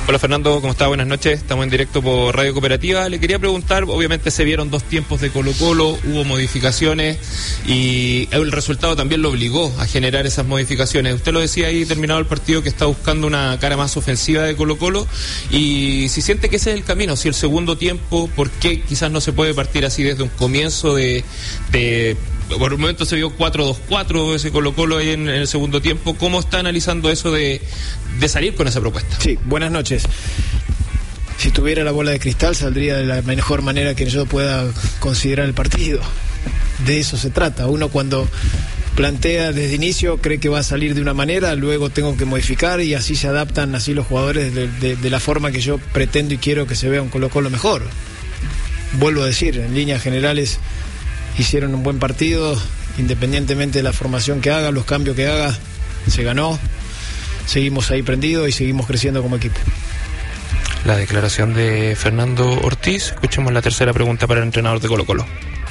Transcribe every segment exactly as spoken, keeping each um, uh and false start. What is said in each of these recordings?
Hola Fernando, ¿cómo está? Buenas noches, estamos en directo por Radio Cooperativa. Le quería preguntar, obviamente se vieron dos tiempos de Colo-Colo, hubo modificaciones y el resultado también lo obligó a generar esas modificaciones. Usted lo decía ahí terminado el partido que está buscando una cara más ofensiva de Colo-Colo y si siente que ese es el camino, si el segundo tiempo, ¿por qué quizás no se puede partir así desde un comienzo de... de por un momento se vio cuatro dos cuatro ese Colo-Colo ahí en, en el segundo tiempo? ¿Cómo está analizando eso de, de salir con esa propuesta? Sí, buenas noches. Si tuviera la bola de cristal saldría de la mejor manera que yo pueda considerar el partido. De eso se trata. Uno cuando plantea desde inicio cree que va a salir de una manera, luego tengo que modificar y así se adaptan así los jugadores de, de, de la forma que yo pretendo y quiero que se vea un Colo-Colo mejor. Vuelvo a decir, en líneas generales hicieron un buen partido, independientemente de la formación que haga, los cambios que haga, se ganó, seguimos ahí prendidos y seguimos creciendo como equipo. La declaración de Fernando Ortiz. Escuchemos la tercera pregunta para el entrenador de Colo-Colo.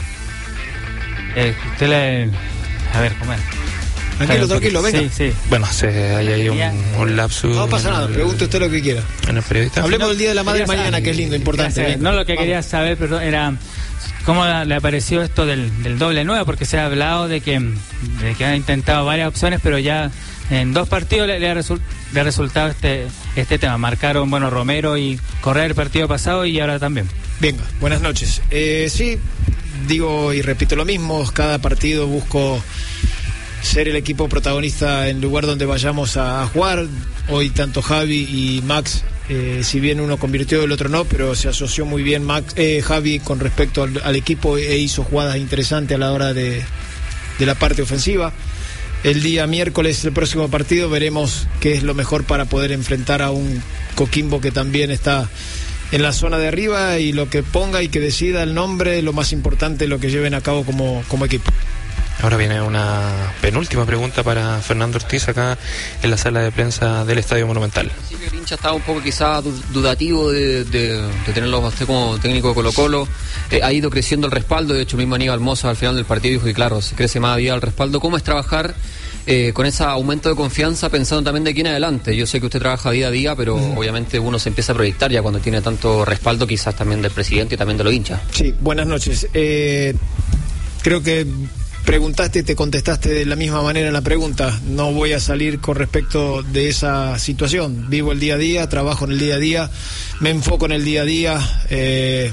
Eh, usted le... A ver, ¿cómo es? Tranquilo, tranquilo, venga. Sí, sí. Bueno, se, hay ahí un, un lapsus. No pasa nada, pregunte usted lo que quiera. En el periodista. Hablemos No, del Día de la Madre quería mañana, saber, que es lindo, importante. saber, no, lo que quería saber, perdón, era cómo le apareció esto del, del doble nueve, porque se ha hablado de que, de que han intentado varias opciones, pero ya en dos partidos le, le, ha, result, le ha resultado este, este tema. Marcaron, bueno, Romero y Correa el partido pasado y ahora también. Venga, buenas noches. Eh, sí, digo y repito lo mismo, cada partido busco ser el equipo protagonista en el lugar donde vayamos a, a jugar. Hoy tanto Javi y Max, eh, si bien uno convirtió, el otro no, pero se asoció muy bien Max, eh, Javi con respecto al, al equipo e hizo jugadas interesantes a la hora de, de la parte ofensiva. El día miércoles, el próximo partido, veremos qué es lo mejor para poder enfrentar a un Coquimbo que también está en la zona de arriba, y lo que ponga y que decida el nombre, lo más importante, lo que lleven a cabo como, como equipo. Ahora viene una penúltima pregunta para Fernando Ortiz acá en la sala de prensa del Estadio Monumental. Sí, que el hincha estaba un poco quizá dudativo de, de, de tenerlo a usted como técnico de Colo-Colo. Eh, ha ido creciendo el respaldo, de hecho mismo Aníbal Mosa al final del partido dijo que claro, se crece más día el respaldo. ¿Cómo es trabajar eh, con ese aumento de confianza pensando también de aquí en adelante? Yo sé que usted trabaja día a día, pero mm. obviamente uno se empieza a proyectar ya cuando tiene tanto respaldo quizás también del presidente y también de los hinchas. Sí, buenas noches. Eh, creo que preguntaste y te contestaste de la misma manera en la pregunta. No voy a salir con respecto de esa situación. Vivo el día a día, trabajo en el día a día, me enfoco en el día a día. Eh,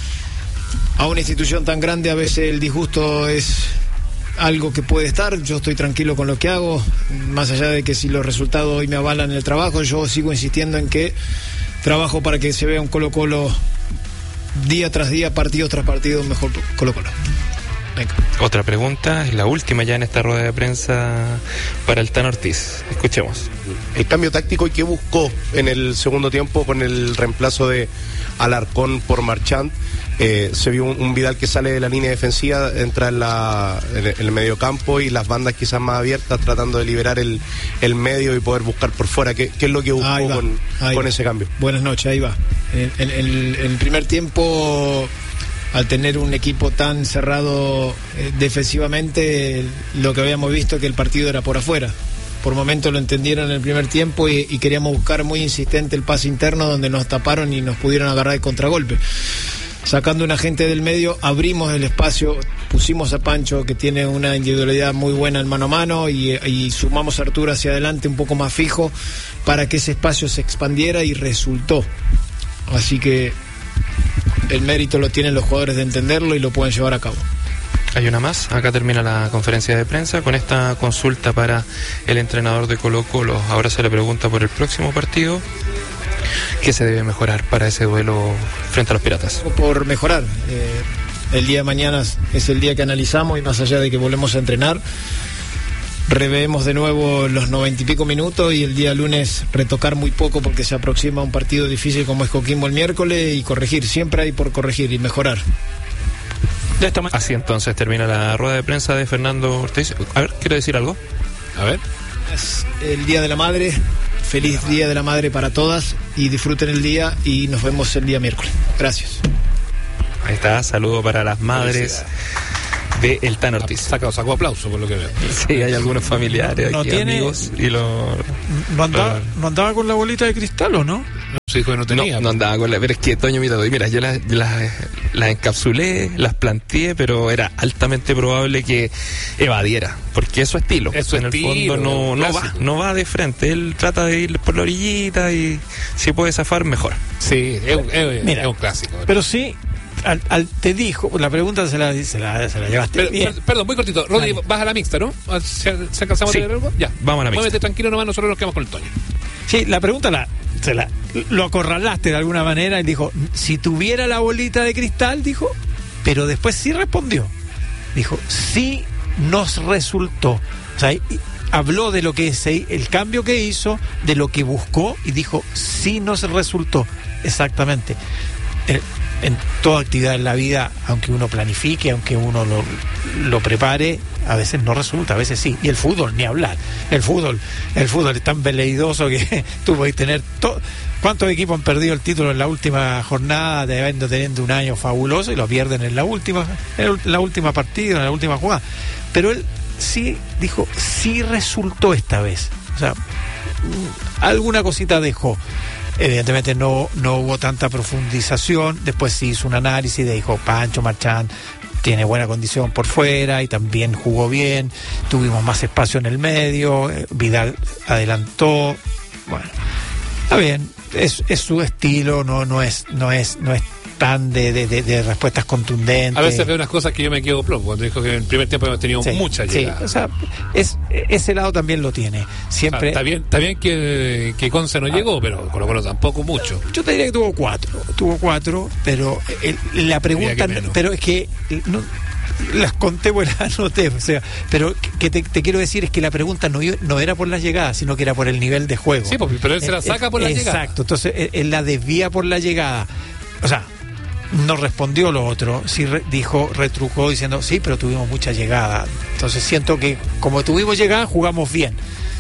a una institución tan grande a veces el disgusto es algo que puede estar. Yo estoy tranquilo con lo que hago, más allá de que si los resultados hoy me avalan en el trabajo, yo sigo insistiendo en que trabajo para que se vea un Colo-Colo día tras día, partido tras partido, mejor Colo-Colo. Venga. Otra pregunta, es la última ya en esta rueda de prensa para el Tan Ortiz. Escuchemos. El cambio táctico, ¿y qué buscó en el segundo tiempo con el reemplazo de Alarcón por Marchand? Eh, se vio un, un Vidal que sale de la línea defensiva, entra en, la, en, el, en el medio campo y las bandas quizás más abiertas, tratando de liberar el, el medio y poder buscar por fuera. ¿Qué, qué es lo que buscó con, con ese cambio? Buenas noches, ahí va. En, en, en, el, en el primer tiempo, al tener un equipo tan cerrado eh, defensivamente, lo que habíamos visto que el partido era por afuera. Por momentos lo entendieron en el primer tiempo y, y queríamos buscar muy insistente el pase interno, donde nos taparon y nos pudieron agarrar de contragolpe. Sacando un agente del medio, abrimos el espacio, pusimos a Pancho, que tiene una individualidad muy buena en mano a mano, y, y sumamos a Arturo hacia adelante un poco más fijo para que ese espacio se expandiera, y resultó. Así que el mérito lo tienen los jugadores de entenderlo y lo pueden llevar a cabo. Hay una más, acá termina la conferencia de prensa con esta consulta para el entrenador de Colo-Colo. Ahora se le pregunta por el próximo partido, ¿qué se debe mejorar para ese duelo frente a los Piratas? Por mejorar, eh, el día de mañana es el día que analizamos, y más allá de que volvemos a entrenar, reveemos de nuevo los noventa y pico minutos, y el día lunes retocar muy poco porque se aproxima un partido difícil como es Coquimbo el miércoles, y corregir, siempre hay por corregir y mejorar. De esta manera. Así entonces termina la rueda de prensa de Fernando Ortiz. A ver, ¿quiere decir algo? A ver. Es el Día de la Madre, feliz Día de la Madre para todas, y disfruten el día, y nos vemos el día miércoles. Gracias. Ahí está, saludo para las madres de el Tan Ortiz. Sacó, sacó aplauso por lo que veo. Sí, hay algunos familiares no aquí, tiene, amigos, y lo... ¿No andaba, ¿No andaba con la bolita de cristal o no? Se dijo que no tenía. No, no andaba con la... Pero es que, Toño, mira, mira yo las, las, las encapsulé, las planteé, pero era altamente probable que evadiera, porque es su estilo. Es su en estilo, el fondo no, no va, no va de frente. Él trata de ir por la orillita y si puede zafar, mejor. Sí, es, un- es- Mira, es un clásico. Pero sí, al, al- te dijo, la pregunta se la, se la, se la llevaste Pero, bien. per- perdón, muy cortito. Rodri, Dale. vas a la mixta, ¿no? ¿Se, se alcanzamos Sí. a tener algo? Ya. Vamos a la mixta. Muévete tranquilo nomás, nosotros nos quedamos con el Toño. Sí, la pregunta la, se la, lo acorralaste de alguna manera y dijo, si tuviera la bolita de cristal, dijo, pero después sí respondió. Dijo, sí nos resultó. O sea, y- habló de lo que se, el cambio que hizo, de lo que buscó y dijo, sí nos resultó. Exactamente. En, en toda actividad en la vida, aunque uno planifique, aunque uno lo, lo prepare, a veces no resulta, a veces sí. Y el fútbol, ni hablar. El fútbol, el fútbol es tan veleidoso que tú podés tener todo. ¿Cuántos equipos han perdido el título en la última jornada, debiendo teniendo un año fabuloso y lo pierden en la última, en la última partida, en la última jugada? Pero él sí dijo, sí resultó esta vez. O sea, mm, alguna cosita dejó. Evidentemente no, no hubo tanta profundización. Después sí hizo un análisis de dijo Pancho Marchand tiene buena condición por fuera y también jugó bien. Tuvimos más espacio en el medio. eh, Vidal adelantó. Bueno, está bien. Es, es su estilo. No, no es, no es, no es tan de, de, de, de respuestas contundentes. A veces veo unas cosas que yo me quedo plomo. Cuando dijo que en el primer tiempo hemos tenido Sí, muchas sí, llegadas. o sea, es, ese lado también lo tiene. O sea, Siempre. está bien, está bien que, que Conce no llegó, pero Colo Colo tampoco mucho. Yo te diría que tuvo cuatro, tuvo cuatro, pero el- la pregunta, que menos. pero es que no, las conté, pues las anoté, o sea, pero que te, te quiero decir es que la pregunta no, iba- no era por las llegadas, sino que era por el nivel de juego. Sí, pues, pero él se la Eh, saca eh, por la llegada. Exacto, entonces él, él la desvía por la llegada, o sea, no respondió lo otro, sí re- dijo, retrucó diciendo, sí, pero tuvimos mucha llegada, entonces siento que como tuvimos llegada, jugamos bien.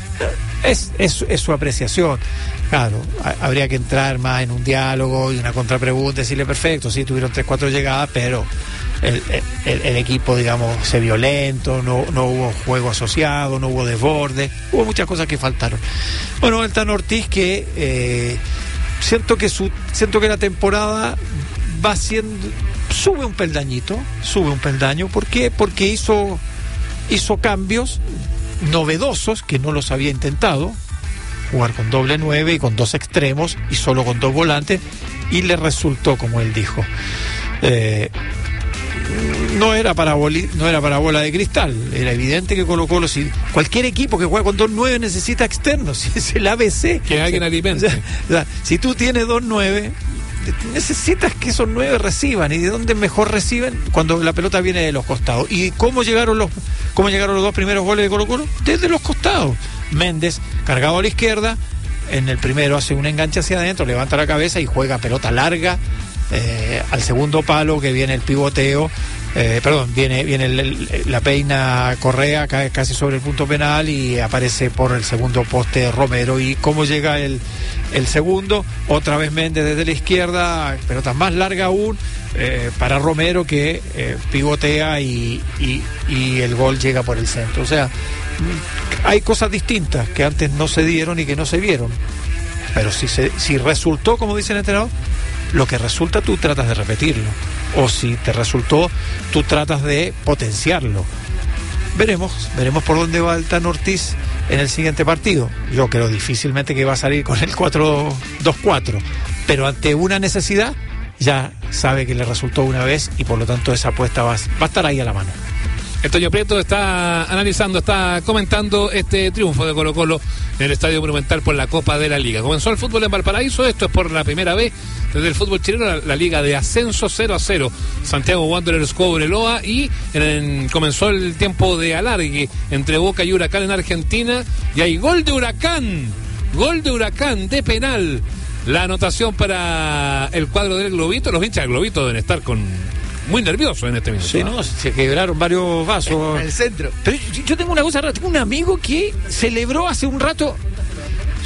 Es, es, es su apreciación. Claro, ha- habría que entrar más en un diálogo y una contrapregunta, decirle perfecto, sí, tuvieron tres, cuatro llegadas, pero el, el- el equipo, digamos, se vio lento, no, no hubo juego asociado, no hubo desborde, hubo muchas cosas que faltaron. Bueno, el Tano Ortiz que eh, siento que su, siento que la temporada va siendo, sube un peldañito, sube un peldaño, ¿por qué? Porque hizo, hizo cambios novedosos que no los había intentado, jugar con doble nueve y con dos extremos y solo con dos volantes, y le resultó, como él dijo. Eh, no era para boli, no era para bola de cristal, era evidente que Colo Colo, si cualquier equipo que juega con dos nueve necesita externos, si es el A B C. Que alguien alimente. O sea, o sea, si tú tienes dos nueve, necesitas que esos nueve reciban. ¿Y de dónde mejor reciben? Cuando la pelota viene de los costados. ¿Y cómo llegaron los cómo llegaron los dos primeros goles de Colo Colo? Desde los costados. Méndez, cargado a la izquierda, en el primero hace un enganche hacia adentro, levanta la cabeza y juega pelota larga eh, al segundo palo, que viene el pivoteo. Eh, perdón, viene viene el- el- la peina Correa, cae casi sobre el punto penal y aparece por el segundo poste Romero. ¿Y cómo llega el, el segundo? Otra vez Méndez desde la izquierda, pelota más larga aún eh, para Romero, que eh, pivotea y, y, y el gol llega por el centro. O sea, mm, hay cosas distintas que antes no se dieron y que no se vieron, pero si, se, si resultó, como dice el entrenador, lo que resulta tú tratas de repetirlo, o si te resultó tú tratas de potenciarlo. Veremos, veremos por dónde va el Tano Ortiz en el siguiente partido. Yo creo difícilmente que va a salir con el cuatro dos cuatro, pero ante una necesidad ya sabe que le resultó una vez y por lo tanto esa apuesta va, va a estar ahí a la mano. Antonio Prieto está analizando, está comentando este triunfo de Colo Colo en el Estadio Monumental por la Copa de la Liga. Comenzó el fútbol en Valparaíso, esto es por la primera vez desde el fútbol chileno, la, la Liga de Ascenso cero a cero. Santiago Wanderers Cobreloa y en- comenzó el tiempo de alargue entre Boca y Huracán en Argentina y hay gol de Huracán, gol de Huracán de penal. La anotación para el cuadro del Globito, los hinchas del Globito deben estar con muy nerviosos en este minuto. Sí, no, se quebraron varios vasos. En el centro. Pero yo, yo tengo una cosa rara, tengo un amigo que celebró hace un rato. Yo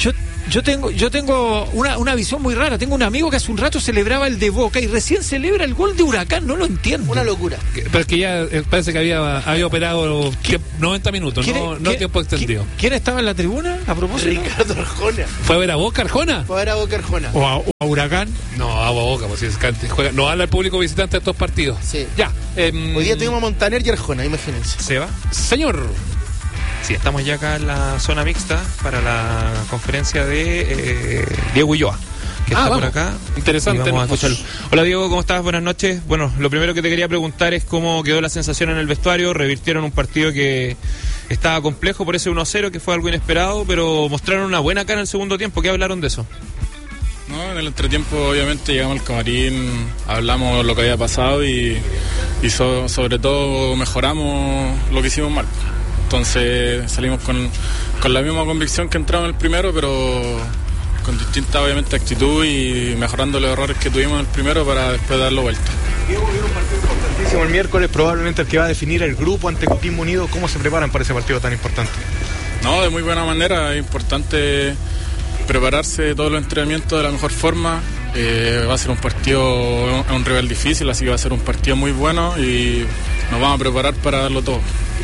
Yo tengo, yo tengo una, una visión muy rara. Tengo un amigo que hace un rato celebraba el de Boca y recién celebra el gol de Huracán. No lo entiendo. Una locura. Pero es que ya eh, parece que había, había operado ¿Qué? noventa minutos, no, no tiempo extendido. ¿Quién estaba en la tribuna a propósito? Ricardo Arjona. ¿Fue a ver a Boca, Arjona? Fue a ver a Boca Arjona. ¿O a, o a Huracán? No, a Boca, pues si es que juega, no habla el público visitante de estos partidos. Sí. Ya. Eh, Hoy día tuvimos a Montaner y Arjona, imagínense. ¿Seba? Señor. Sí, estamos ya acá en la zona mixta para la conferencia de eh, Diego Ulloa, que Ah, está vamos. por acá. Interesante, Y vamos a nos- escucharlo. Hola Diego, ¿cómo estás? Buenas noches. Bueno, lo primero que te quería preguntar es cómo quedó la sensación en el vestuario. Revirtieron un partido que estaba complejo por ese uno cero, que fue algo inesperado, pero mostraron una buena cara en el segundo tiempo. ¿Qué hablaron de eso? No, en el entretiempo obviamente llegamos al camarín, hablamos lo que había pasado y, y so- sobre todo mejoramos lo que hicimos mal. Entonces salimos con, con la misma convicción que entramos en el primero, pero con distinta obviamente actitud y mejorando los errores que tuvimos en el primero para después darlo vuelta. Diego, viene un partido importantísimo el miércoles, probablemente el que va a definir el grupo ante Coquimbo Unido. ¿Cómo se preparan para ese partido tan importante? No, de muy buena manera, es importante prepararse todos los entrenamientos de la mejor forma. Eh, va a ser un partido, es un rival difícil, así que va a ser un partido muy bueno y nos vamos a preparar para darlo todo.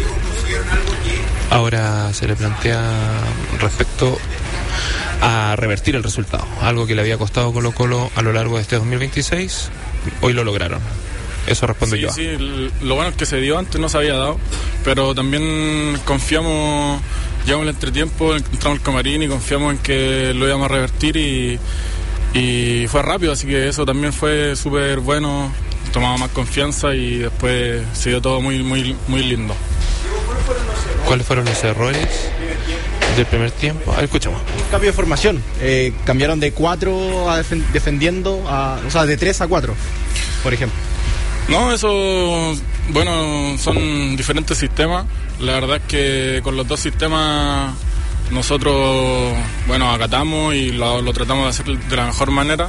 Ahora se le plantea respecto a revertir el resultado, algo que le había costado Colo Colo a lo largo de este dos mil veintiséis, hoy lo lograron. Eso respondo Sí, yo. sí, l- lo bueno es que se dio antes, no se había dado, pero también confiamos, llegamos al entretiempo, entramos al camarín y confiamos en que lo íbamos a revertir y, y fue rápido, así que eso también fue súper bueno, tomamos más confianza y después se dio todo muy, muy, muy lindo. ¿Cuáles fueron los errores del primer tiempo? A ver, escuchamos. Cambio de formación, eh, cambiaron de cuatro a defen- defendiendo, a, o sea, de tres a cuatro, por ejemplo. No, eso, bueno, son diferentes sistemas. La verdad es que con los dos sistemas nosotros, bueno, acatamos y lo, lo tratamos de hacer de la mejor manera.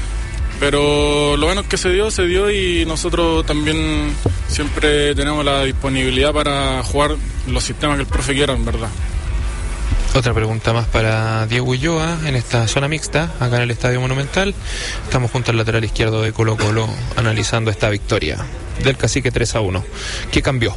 Pero lo bueno es que se dio, se dio y nosotros también siempre tenemos la disponibilidad para jugar los sistemas que el profe quiera, en verdad. Otra pregunta más para Diego Ulloa en esta zona mixta, acá en el Estadio Monumental. Estamos junto al lateral izquierdo de Colo Colo analizando esta victoria del Cacique tres a uno. ¿Qué cambió?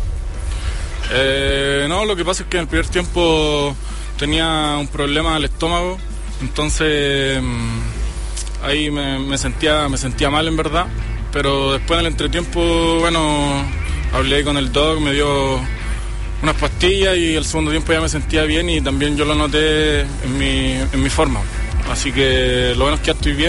Eh, no, lo que pasa es que en el primer tiempo tenía un problema al estómago, entonces mm, ahí me, me sentía me sentía mal en verdad, pero después en el entretiempo, bueno, hablé con el doc, me dio unas pastillas y el segundo tiempo ya me sentía bien y también yo lo noté en mi, en mi forma, así que lo bueno es que ya estoy bien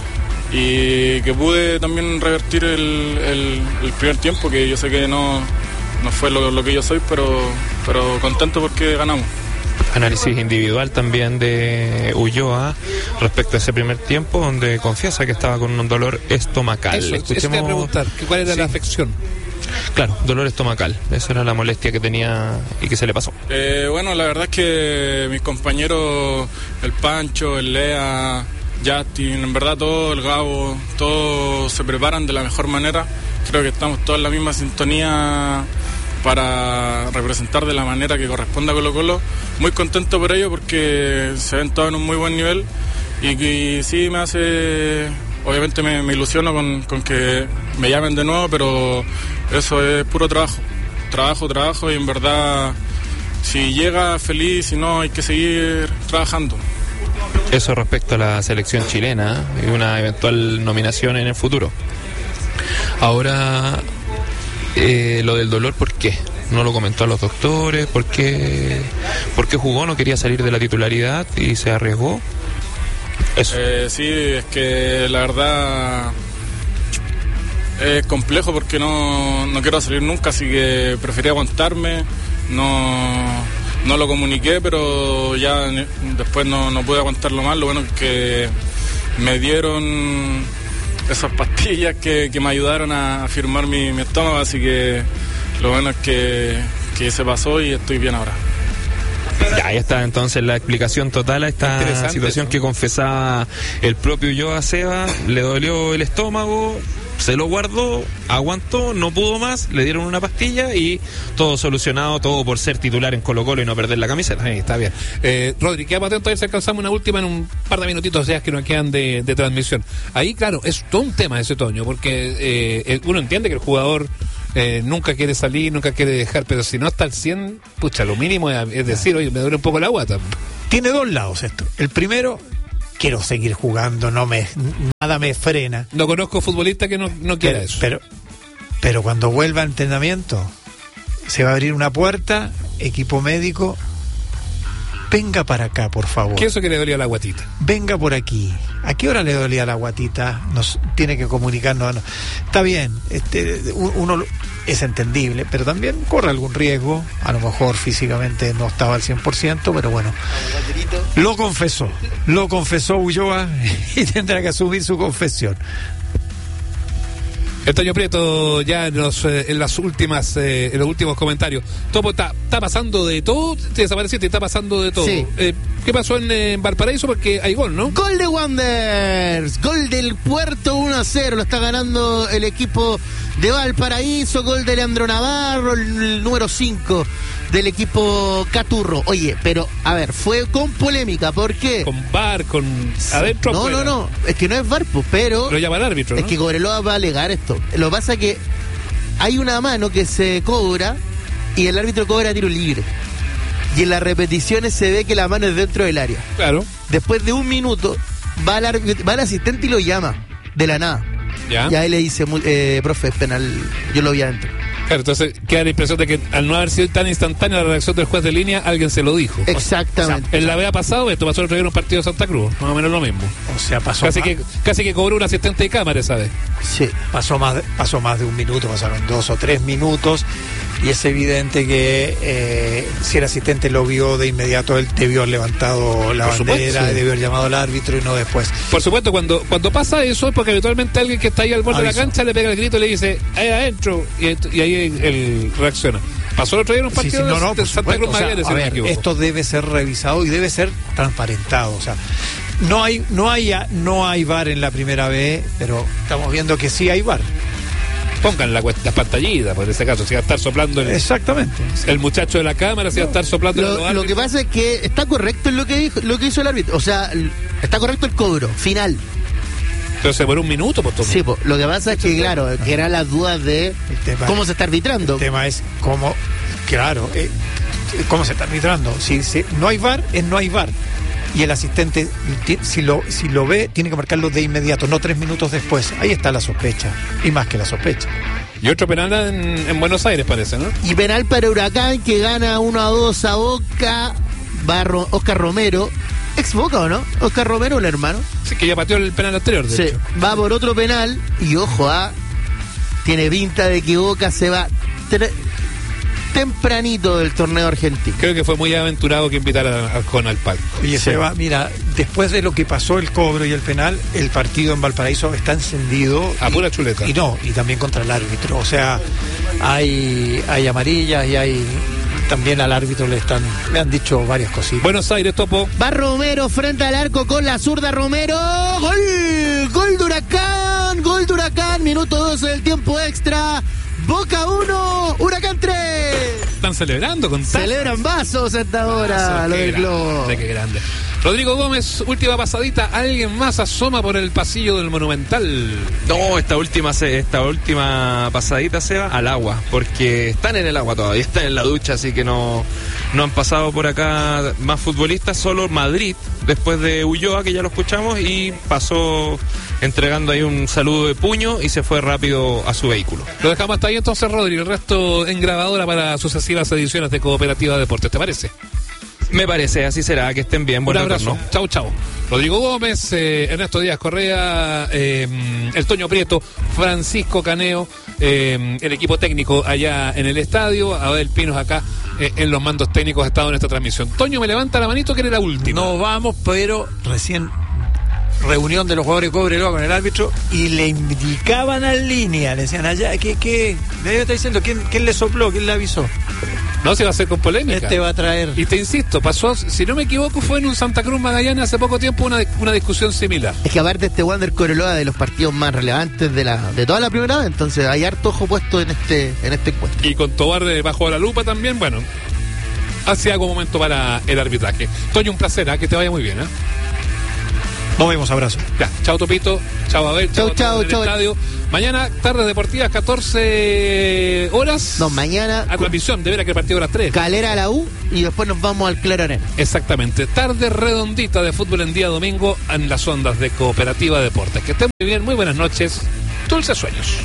y que pude también revertir el, el, el primer tiempo, que yo sé que no No fue lo, lo que yo soy, pero, pero contento porque ganamos. Análisis individual también de Ulloa respecto a ese primer tiempo, donde confiesa que estaba con un dolor estomacal. Eso, eso te iba a preguntar, que ¿cuál era Sí. la afección? Claro, dolor estomacal. Esa era la molestia que tenía y que se le pasó. Eh, bueno, la verdad es que mis compañeros, el Pancho, el Lea, Justin, en verdad todo, el Gabo, todos se preparan de la mejor manera. Creo que estamos todos en la misma sintonía para representar de la manera que corresponde a Colo Colo. Muy contento por ello porque se ven todos en un muy buen nivel y que sí me hace, obviamente me, me ilusiono con, con que me llamen de nuevo, pero eso es puro trabajo, trabajo, trabajo y en verdad si llega feliz, si no hay que seguir trabajando. Eso respecto a la selección chilena y una eventual nominación en el futuro. Ahora, eh, lo del dolor, ¿por qué? No lo comentó a los doctores, ¿por qué, ¿por qué jugó? No quería salir de la titularidad y se arriesgó. Eso. Eh, sí, es que la verdad es complejo porque no, no quiero salir nunca, así que preferí aguantarme, no, no lo comuniqué, pero ya después no, no pude aguantarlo más. Lo bueno es que me dieron esas pastillas que, que me ayudaron a firmar mi, mi estómago, así que lo bueno es que, que se pasó y estoy bien ahora. Ya, ahí está entonces la explicación total a esta situación, ¿no?, que confesaba el propio Ulloa. Seba, le dolió el estómago, se lo guardó, aguantó, no pudo más, le dieron una pastilla y todo solucionado, todo por ser titular en Colo-Colo y no perder la camiseta. Ahí está bien. Eh, Rodri, quedamos atentos a ver si alcanzamos una última en un par de minutitos ya que nos quedan de, de transmisión. Ahí, claro, es todo un tema ese, Toño, porque eh, uno entiende que el jugador eh, nunca quiere salir, nunca quiere dejar, pero si no está al cien, pucha, lo mínimo es, es decir, oye, me duele un poco la guata. Tiene dos lados esto. El primero, quiero seguir jugando, no me nada me frena. No conozco futbolista que no, no quiera pero, eso. Pero, pero cuando vuelva a entrenamiento, se va a abrir una puerta, equipo médico, venga para acá, por favor. ¿Qué es eso que le dolía la guatita? Venga por aquí. ¿A qué hora le dolía la guatita? Nos tiene que comunicarnos. Está bien, este, uno es entendible, pero también corre algún riesgo. A lo mejor físicamente no estaba al cien por ciento, pero bueno. Lo confesó, lo confesó Ulloa y tendrá que asumir su confesión. El Toño Prieto ya en, los, eh, en las últimas eh, en los últimos comentarios. Topo, está está pasando de todo, te desapareciste, está pasando de todo. Sí. Eh, ¿Qué pasó en, en Valparaíso? Porque hay gol, ¿no? Gol de Wanderers, gol del Puerto uno a cero, lo está ganando el equipo de Valparaíso, gol de Leandro Navarro, el, el número cinco del equipo Caturro. Oye, pero a ver, fue con polémica, ¿por qué? Con V A R, con adentro. No, afuera. no, no, es que no es V A R, pues, pero lo llama el árbitro, ¿no? Es que Cobreloa va a alegar esto. Lo que pasa es que hay una mano que se cobra y el árbitro cobra tiro libre. Y en las repeticiones se ve que la mano es dentro del área. Claro. Después de un minuto, va el, árbitro, va el asistente y lo llama, de la nada. Ya. Y ahí le dice, eh, profe, es penal, yo lo vi adentro. Claro, entonces queda la impresión de que al no haber sido tan instantánea la reacción del juez de línea, alguien se lo dijo. Exactamente. O sea, en la vez ha pasado esto, pasó el otro día en un partido de Santa Cruz, más o menos lo mismo. O sea, pasó Casi más, que, casi que cobró un asistente de cámara, ¿sabes? Sí. pasó más, pasó más de un minuto, pasaron dos o tres minutos, y es evidente que eh, si el asistente lo vio de inmediato, él debió haber levantado la Por supuesto, bandera, sí. debió haber llamado al árbitro y no después. Por supuesto, cuando cuando pasa eso es porque habitualmente alguien que está ahí al borde Aviso. de la cancha le pega el grito y le dice, ahí adentro, y, y ahí él, él reacciona. Pasó el otro día en un Sí, partido sí, no, no, de por Santa supuesto. Cruz O sea, Magallanes, a si no me ver, equivoco. esto debe ser revisado y debe ser transparentado. O sea, no hay, no hay, no hay V A R en la primera B, pero estamos viendo que sí hay V A R. Pongan la, las pantallitas, por ese caso, si va a estar soplando el, Exactamente. el muchacho de la cámara, si va a estar soplando el Lo, lo que pasa es que está correcto en lo que dijo, lo que hizo el árbitro. O sea, está correcto el cobro final. Entonces, por un minuto, por todo. Sí, po, lo que pasa es que, claro, que eran las dudas de tema- cómo se está arbitrando. El tema es cómo, claro, eh, cómo se está arbitrando. Si, si no hay V A R, es no hay V A R. Y el asistente, ti- si lo, si lo ve, tiene que marcarlo de inmediato, no tres minutos después. Ahí está la sospecha, y más que la sospecha. Y otro penal en, en Buenos Aires, parece, ¿no? Y penal para Huracán, que gana uno a dos a Boca. Va Ro- Oscar Romero. ¿Ex Boca o no? Oscar Romero, el hermano. Sí, que ya pateó el penal anterior, de Sí, hecho. va por otro penal. Y ojo, ah, tiene pinta de que Boca se va tre- tempranito del torneo argentino. Creo que fue muy aventurado que invitara a Arjona al palco. Oye, Sí. Seba, mira, después de lo que pasó el cobro y el penal, el partido en Valparaíso está encendido. A y- pura chuleta. Y no, y también contra el árbitro. O sea, hay, hay amarillas y hay. También al árbitro le están le han dicho varias cositas. Buenos Aires, Topo. Va Romero frente al arco con la zurda Romero. ¡Gol! ¡Gol de Huracán! ¡Gol de Huracán! Minuto doce del tiempo extra. Boca uno, Huracán tres. Están celebrando con tazas. Celebran vasos hasta ahora, Ah, lo qué del grande, globo. qué grande. Rodrigo Gómez, última pasadita. ¿Alguien más asoma por el pasillo del Monumental? No, esta última se- esta última pasadita se va al agua, porque están en el agua todavía, están en la ducha, así que no, no han pasado por acá más futbolistas, solo Madrid, después de Ulloa, que ya lo escuchamos, y pasó entregando ahí un saludo de puño y se fue rápido a su vehículo. Lo dejamos hasta ahí entonces, Rodri. El resto en grabadora para sucesivas ediciones de Cooperativa Deportes. ¿Te parece? Me parece, así será, que estén bien. Buen Un abrazo. retorno. Chau, chau. Rodrigo Gómez, eh, Ernesto Díaz Correa, eh, el Toño Prieto, Francisco Caneo, eh, el equipo técnico allá en el estadio, Abel Pinos acá eh, en los mandos técnicos ha estado en esta transmisión. Toño, me levanta la manito que era la última. No vamos, pero recién reunión de los jugadores de Cobreloa con el árbitro y le indicaban en línea, le decían allá, ¿qué, qué? Le está diciendo, ¿quién, quién le sopló? ¿Quién le avisó? No, se va a hacer con polémica. Este va a traer. Y te insisto, pasó, si no me equivoco, fue en un Santa Cruz Magallanes hace poco tiempo una, una discusión similar. Es que aparte este Wander Cobreloa de los partidos más relevantes de la de toda la primera vez, entonces hay harto ojo puesto en este en este encuentro. Y con Tobar de bajo la lupa también, bueno, hace algo momento para el arbitraje. Toño, un placer, ¿eh? Que te vaya muy bien, ¿eh? Nos vemos, abrazo. Ya, chao Topito, chao Abel, chao, chao, chao. Estadio. Mañana, tardes deportivas, catorce horas. No, mañana. A transmisión, de ver a que el partido a las tres. Calera a la U y después nos vamos al Claro Arena. Exactamente. Tarde redondita de fútbol en día domingo en las ondas de Cooperativa Deportes. Que estén muy bien, muy buenas noches. Dulces sueños.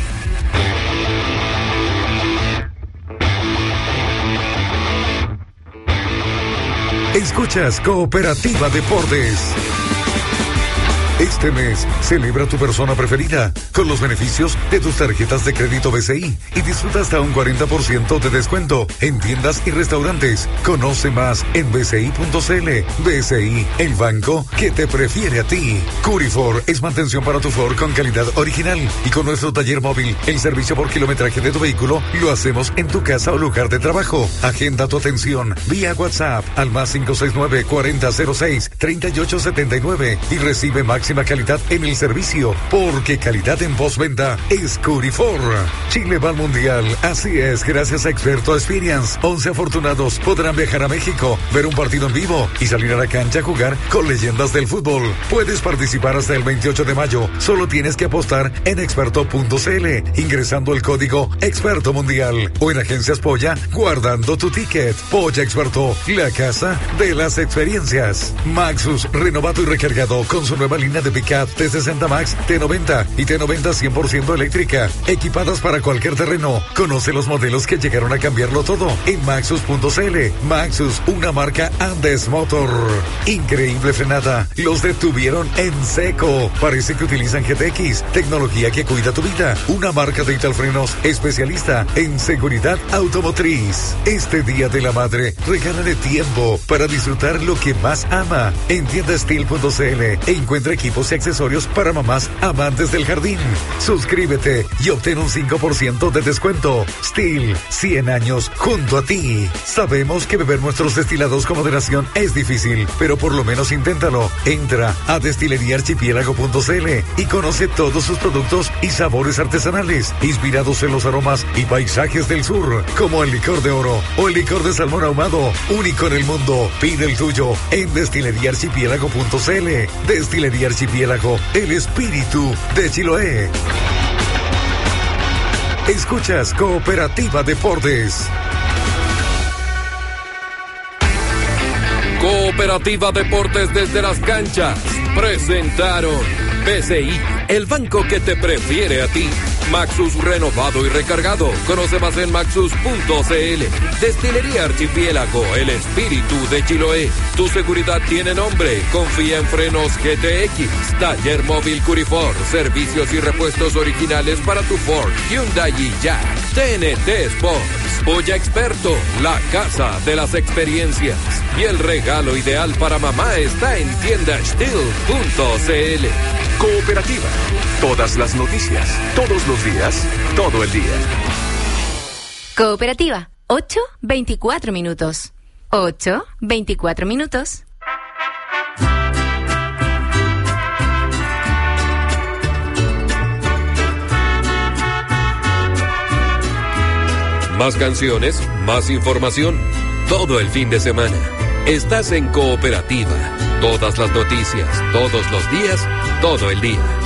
Escuchas Cooperativa Deportes. Este mes, celebra tu persona preferida con los beneficios de tus tarjetas de crédito B C I y disfruta hasta un cuarenta por ciento de descuento en tiendas y restaurantes. Conoce más en b c i punto c l. B C I, el banco que te prefiere a ti. Curifor es mantención para tu Ford con calidad original y con nuestro taller móvil, el servicio por kilometraje de tu vehículo, lo hacemos en tu casa o lugar de trabajo. Agenda tu atención vía WhatsApp al más cinco seis nueve, cuarenta cero seis, treinta y ocho setenta y nueve y recibe máxima calidad en el servicio, porque calidad en postventa es Curifor. Chile va al mundial, así es, gracias a Experto Experience. once afortunados podrán viajar a México, ver un partido en vivo y salir a la cancha a jugar con leyendas del fútbol. Puedes participar hasta el veintiocho de mayo, solo tienes que apostar en experto punto c l ingresando el código Experto Mundial o en Agencias Polla guardando tu ticket. Polla Experto, la casa de las experiencias. Maxus, renovado y recargado con su nueva línea de pick-up T sesenta Max, T noventa y T noventa cien por ciento eléctrica, equipadas para cualquier terreno. Conoce los modelos que llegaron a cambiarlo todo en maxus punto c l. Maxus, una marca Andes Motor. Increíble frenada, los detuvieron en seco. Parece que utilizan G T X, tecnología que cuida tu vida. Una marca de Italfrenos especialista en seguridad automotriz. Este Día de la Madre, regálale tiempo para disfrutar lo que más ama. En tienda steel punto c l encuentra equipos y accesorios para mamás amantes del jardín. Suscríbete y obtén un cinco por ciento de descuento. Steel, cien años junto a ti. Sabemos que beber nuestros destilados con moderación es difícil, pero por lo menos inténtalo. Entra a destilería archipiélago punto c l y conoce todos sus productos y sabores artesanales, inspirados en los aromas y paisajes del sur, como el licor de oro o el licor de salmón ahumado, único en el mundo. Pide el tuyo en destilería archipiélago punto c l. Destilería Archipiélago, el espíritu de Chiloé. Escuchas Cooperativa Deportes. Cooperativa Deportes desde las canchas presentaron B C I, el banco que te prefiere a ti. Maxus renovado y recargado. Conoce más en maxus punto c l. Destilería Archipiélago, el espíritu de Chiloé. Tu seguridad tiene nombre. Confía en frenos G T X. Taller móvil Curifor. Servicios y repuestos originales para tu Ford, Hyundai y Jack. T N T Sports. Polla Experto, la casa de las experiencias. Y el regalo ideal para mamá está en tienda steel punto c l. Cooperativa. Todas las noticias, todos los días, todo el día. Cooperativa, ocho veinticuatro minutos. ocho veinticuatro minutos. Más canciones, más información, todo el fin de semana. Estás en Cooperativa. Todas las noticias, todos los días, todo el día.